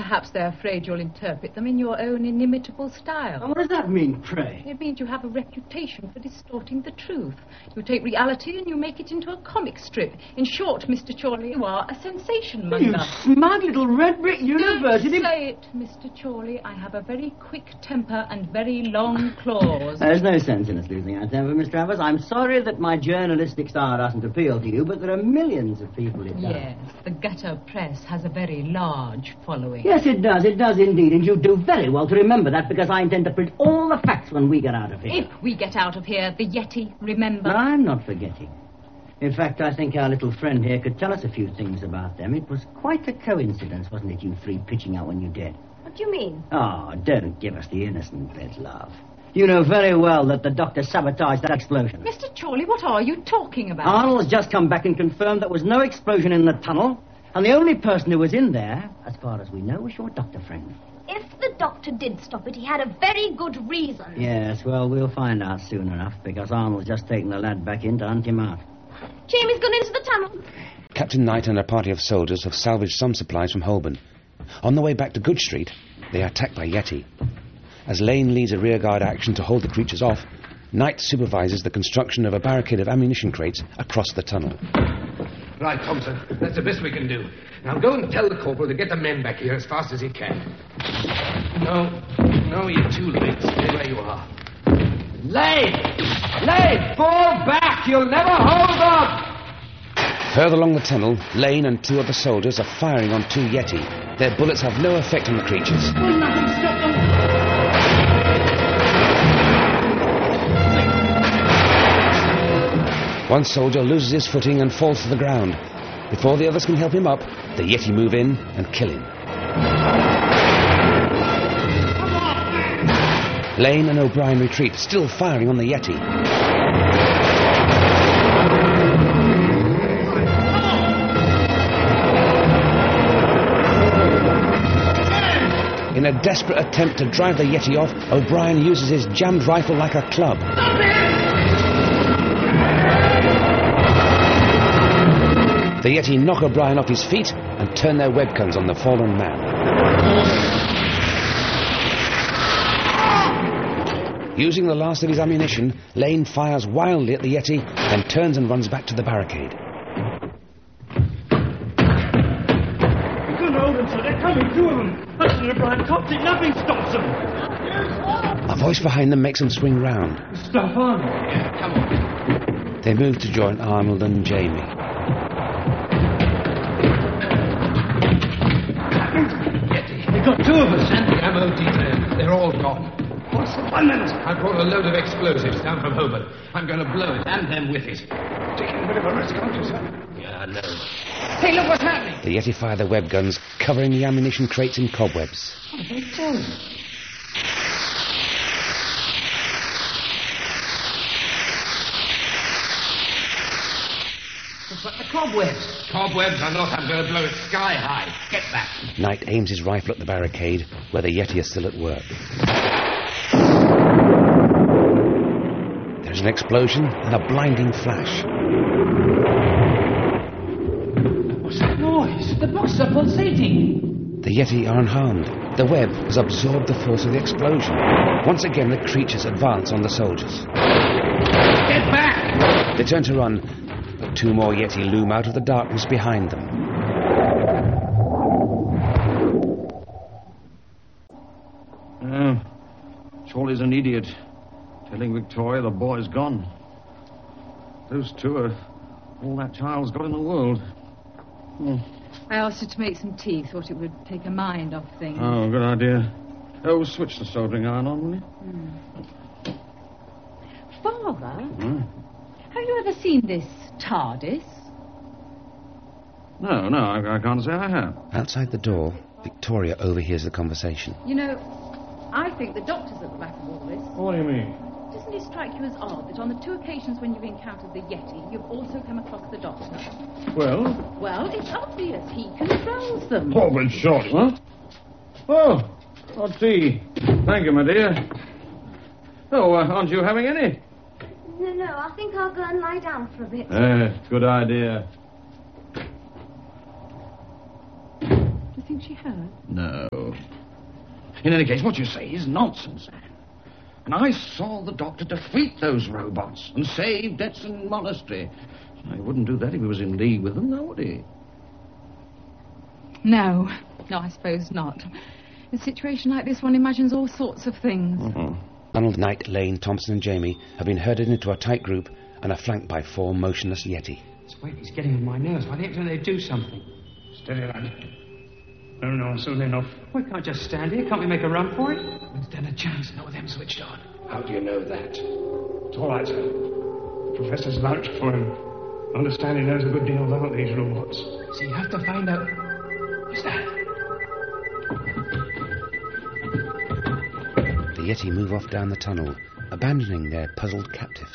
perhaps they're afraid you'll interpret them in your own inimitable style. And what does that mean, pray? It means you have a reputation for distorting the truth. You take reality and you make it into a comic strip. In short, Mr. Chorley, you are a sensation monger. You smug little red brick university... Don't say it, Mr. Chorley. I have a very quick temper and very long claws. There's no sense in us losing our temper, Miss Travers. I'm sorry that my journalistic style doesn't appeal to you, but there are millions of people it does. Yes, the gutter press has a very large following. Yes, it does indeed, and you do very well to remember that, because I intend to print all the facts when we get out of here. If we get out of here, the Yeti, remember? No, I'm not forgetting. In fact, I think our little friend here could tell us a few things about them. It was quite a coincidence, wasn't it, you three pitching out when you did? What do you mean? Oh, don't give us the innocent bit, love. You know very well that the doctor sabotaged that explosion. Mr. Chorley, what are you talking about? Arnold's just come back and confirmed there was no explosion in the tunnel, and the only person who was in there, as far as we know, was your doctor friend. If the doctor did stop it, he had a very good reason. Yes, well, we'll find out soon enough, because Arnold's just taken the lad back in to hunt him out. Jamie's gone into the tunnel. Captain Knight and a party of soldiers have salvaged some supplies from Holborn. On the way back to Good Street, they are attacked by Yeti. As Lane leads a rearguard action to hold the creatures off, Knight supervises the construction of a barricade of ammunition crates across the tunnel. Right, Thompson. That's the best we can do. Now go and tell the corporal to get the men back here as fast as he can. No, you're too late. Stay where you are. Lane, fall back! You'll never hold on! Further along the tunnel, Lane and two other soldiers are firing on two Yeti. Their bullets have no effect on the creatures. Will nothing stop them? One soldier loses his footing and falls to the ground. Before the others can help him up, the Yeti move in and kill him. Lane and O'Brien retreat, still firing on the Yeti. In a desperate attempt to drive the Yeti off, O'Brien uses his jammed rifle like a club. The Yeti knock O'Brien off his feet and turn their web guns on the fallen man. Using the last of his ammunition, Lane fires wildly at the Yeti, then turns and runs back to the barricade. You couldn't hold them, sir. They're coming, two of them. Hudson and O'Brien cops it. Nothing stops them. A voice behind them makes them swing round. Stop on. Yeah, come on. They move to join Arnold and Jamie. They've got two of us and the ammo detail. They're all gone. What's the 1 minute? I brought a load of explosives down from Holborn. I'm going to blow it and them with it. Taking a bit of a risk, aren't you, sir? Yeah, I know. Hey, look what's happening. The Yeti fire their web guns, covering the ammunition crates in cobwebs. What are they doing? But the cobwebs. Cobwebs are not. I'm going to blow it sky high. Get back. Knight aims his rifle at the barricade, where the Yeti are still at work. There's an explosion and a blinding flash. What's that noise? The boxes are pulsating. The Yeti are unharmed. The web has absorbed the force of the explosion. Once again, the creatures advance on the soldiers. Get back! They turn to run, but two more Yeti loom out of the darkness behind them. Chorley's an idiot. Telling Victoria the boy's gone. Those two are all that child's got in the world. I asked her to make some tea, thought it would take her mind off things. Oh, good idea. Oh, switch the soldering iron on, will you? Father, have you ever seen this TARDIS? No, I can't say I have. Outside the door, Victoria overhears the conversation. You know, I think the doctor's at the back of all this. What do you mean? Doesn't it strike you as odd that on the two occasions when you've encountered the Yeti, you've also come across the doctor? Well? Well, it's obvious. He controls them. Oh, but surely. Huh? Oh, tea. Thank you, my dear. Oh, aren't you having any? No, I think I'll go and lie down for a bit. Good idea. Does think she heard? No. In any case, what you say is nonsense, Anne. And I saw the doctor defeat those robots and save Detson Monastery. He wouldn't do that if he was in league with them, now would he? No, I suppose not. In a situation like this, one imagines all sorts of things. Donald, Knight, Lane, Thompson and Jamie have been herded into a tight group and are flanked by 4 motionless Yeti. This weight is getting on my nerves. Why don't they do something? Steady, lad. No, soon enough. We can't just stand here. Can't we make a run for it? We stand a chance, not with them switched on. How do you know that? It's all right, sir. The professor's vouched for him. I understand he knows a good deal about these robots. So you have to find out... What's that? The Yeti move off down the tunnel, abandoning their puzzled captives.